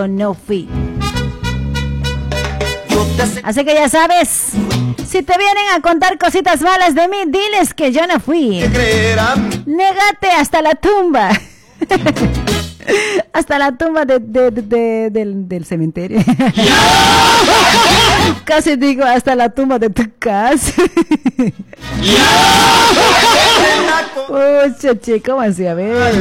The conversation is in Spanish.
no fui. Así que ya sabes, si te vienen a contar cositas malas de mí, diles que yo no fui. Négate hasta la tumba. Hasta la tumba del cementerio. Casi digo hasta la tumba de tu casa. Uy, che, ¿cómo así? A ver.